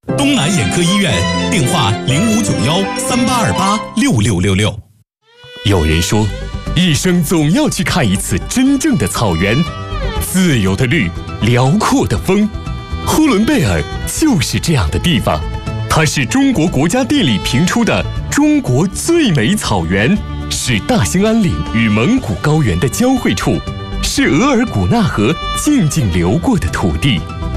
东南眼科医院，电话059138286666。 有人说，一生总要去看一次真正的草原，自由的绿，辽阔的风。呼伦贝尔就是这样的地方，它是中国国家地理评出的中国最美草原，是大兴安岭与蒙古高原的交汇处，是额尔古纳河静静流过的土地。